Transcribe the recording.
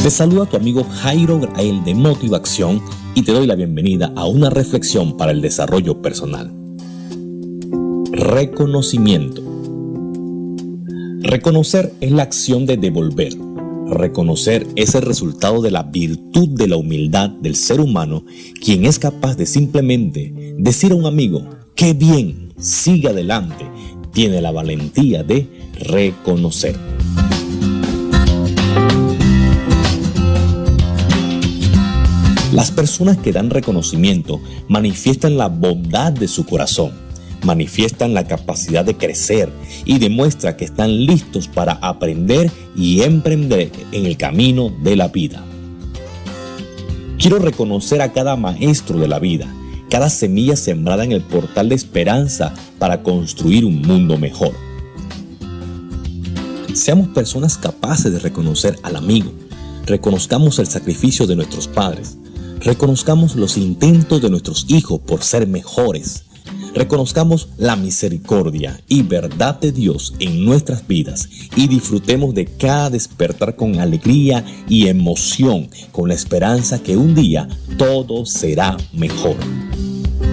Te saluda tu amigo Jairo Grael de Motivación y te doy la bienvenida a una reflexión para el desarrollo personal. Reconocimiento. Reconocer es la acción de devolver. Reconocer es el resultado de la virtud de la humildad del ser humano, quien es capaz de simplemente decir a un amigo: ¡qué bien! Sigue adelante. Tiene la valentía de reconocer. Las personas que dan reconocimiento manifiestan la bondad de su corazón, manifiestan la capacidad de crecer y demuestran que están listos para aprender y emprender en el camino de la vida. Quiero reconocer a cada maestro de la vida, cada semilla sembrada en el portal de esperanza para construir un mundo mejor. Seamos personas capaces de reconocer al amigo, reconozcamos el sacrificio de nuestros padres, reconozcamos los intentos de nuestros hijos por ser mejores. Reconozcamos la misericordia y verdad de Dios en nuestras vidas y disfrutemos de cada despertar con alegría y emoción, con la esperanza que un día todo será mejor.